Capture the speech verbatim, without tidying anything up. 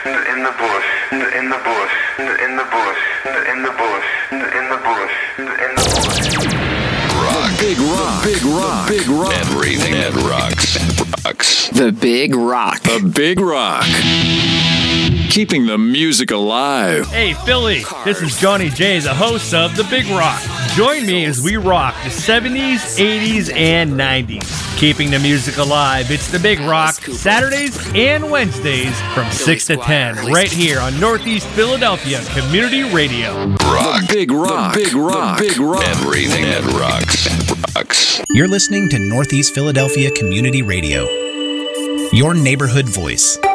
in the bush, in the bush, in the bush, in the bush, in the bush, in the bush. Rock. The Big Rock. The Big Rock. The Big Rock. Everything that rocks. Rocks. The Big Rock. The Big Rock. Keeping the music alive. Hey, Philly, this is Johnny J, the host of The Big Rock. Join me as we rock the seventies, eighties, and nineties. Keeping the music alive, it's The Big Rock, Saturdays and Wednesdays from six to ten, right here on Northeast Philadelphia Community Radio. Rock. The Big Rock. The Big Rock. The Big Rock. Everything that rocks. Rocks. You're listening to Northeast Philadelphia Community Radio, your neighborhood voice.